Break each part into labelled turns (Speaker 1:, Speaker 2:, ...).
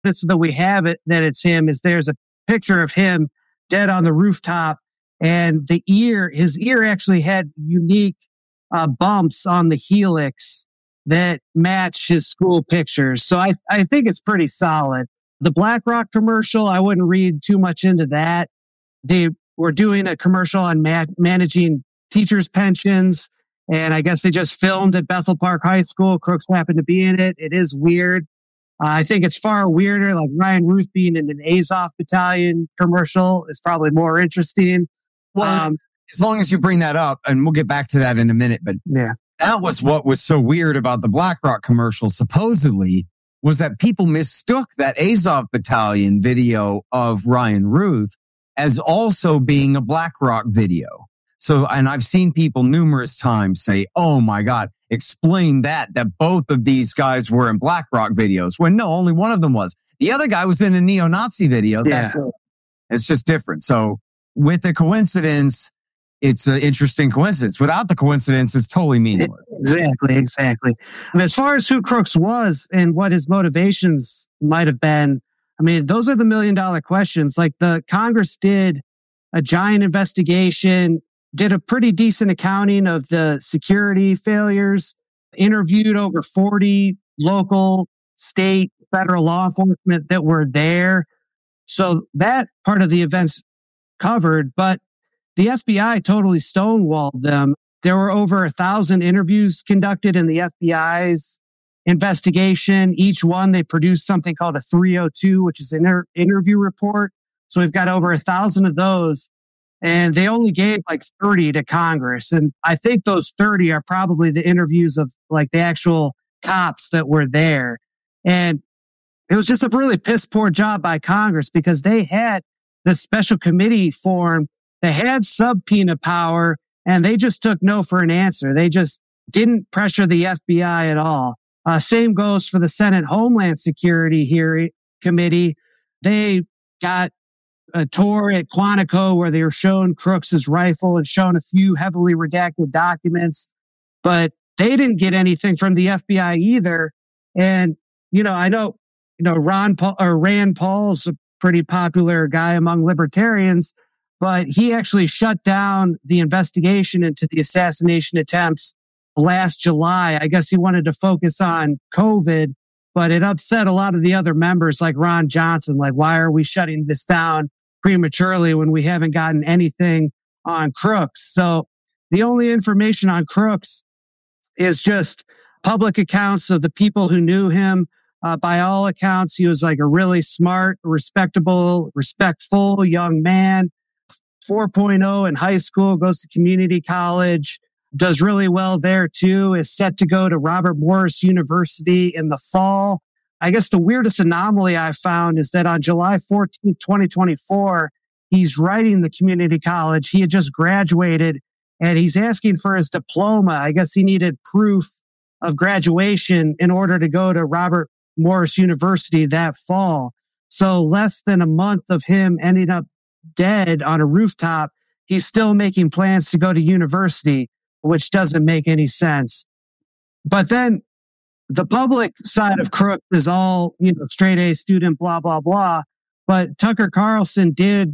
Speaker 1: This that we have it that it's him is there's a picture of him dead on the rooftop, and his ear actually had unique bumps on the helix that match his school pictures. So I think it's pretty solid. The BlackRock commercial, I wouldn't read too much into that. They were doing a commercial on managing teachers' pensions, and I guess they just filmed at Bethel Park High School. Crooks happened to be in it. It is weird. I think it's far weirder, like Ryan Ruth being in an Azov Battalion commercial is probably more interesting.
Speaker 2: Well, as long as you bring that up, and we'll get back to that in a minute, but
Speaker 1: yeah,
Speaker 2: that was what was so weird about the BlackRock commercial, supposedly, was that people mistook that Azov Battalion video of Ryan Ruth as also being a BlackRock video. So, and I've seen people numerous times say, oh my God, explain that both of these guys were in BlackRock videos. When no, only one of them was. The other guy was in a neo-Nazi video.
Speaker 1: Yeah.
Speaker 2: That's it. It's just different. So with a coincidence, it's an interesting coincidence. Without the coincidence, it's totally meaningless.
Speaker 1: Exactly. And as far as who Crooks was and what his motivations might have been, I mean, those are the $1 million questions. Like the Congress did a giant investigation, did a pretty decent accounting of the security failures, interviewed over 40 local, state, federal law enforcement that were there. So that part of the event's covered, but the FBI totally stonewalled them. There were over 1,000 interviews conducted in the FBI's investigation. Each one, they produced something called a 302, which is an interview report. So we've got over 1,000 of those. And they only gave like 30 to Congress. And I think those 30 are probably the interviews of like the actual cops that were there. And it was just a really piss poor job by Congress because they had this special committee formed. They had subpoena power and they just took no for an answer. They just didn't pressure the FBI at all. Same goes for the Senate Homeland Security Committee. They got a tour at Quantico where they were showing Crooks' rifle and showing a few heavily redacted documents, but they didn't get anything from the FBI either. And, I know, Rand Paul's a pretty popular guy among libertarians, but he actually shut down the investigation into the assassination attempts last July. I guess he wanted to focus on COVID, but it upset a lot of the other members like Ron Johnson. Like, why are we shutting this down prematurely when we haven't gotten anything on Crooks? So the only information on Crooks is just public accounts of the people who knew him. By all accounts, he was like a really smart, respectful young man. 4.0 in high school, goes to community college, does really well there too, is set to go to Robert Morris University in the fall. I guess the weirdest anomaly I found is that on July 14th, 2024, he's writing the community college. He had just graduated and he's asking for his diploma. I guess he needed proof of graduation in order to go to Robert Morris University that fall. So less than a month of him ending up dead on a rooftop, he's still making plans to go to university, which doesn't make any sense. But then the public side of Crooks is all, straight A student, blah, blah, blah. But Tucker Carlson did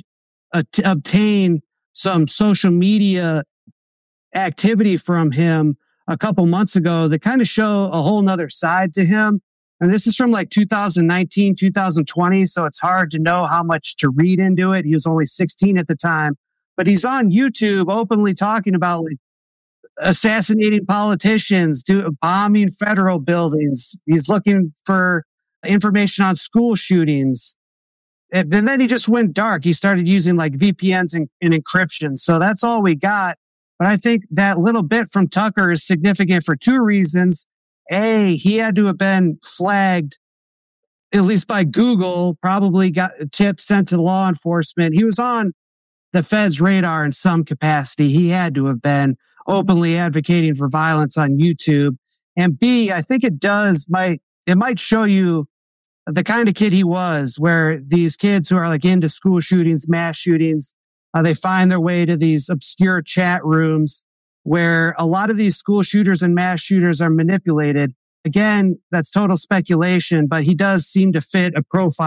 Speaker 1: obtain some social media activity from him a couple months ago that kind of show a whole nother side to him. And this is from like 2019, 2020. So it's hard to know how much to read into it. He was only 16 at the time, but he's on YouTube openly talking about like assassinating politicians, bombing federal buildings. He's looking for information on school shootings. And then he just went dark. He started using like VPNs and encryption. So that's all we got. But I think that little bit from Tucker is significant for two reasons. A, he had to have been flagged, at least by Google, probably got a tip sent to law enforcement. He was on the Fed's radar in some capacity. He had to have been openly advocating for violence on YouTube. And B, I think it might show you the kind of kid he was, where these kids who are like into school shootings, mass shootings, they find their way to these obscure chat rooms where a lot of these school shooters and mass shooters are manipulated. Again, that's total speculation, but he does seem to fit a profile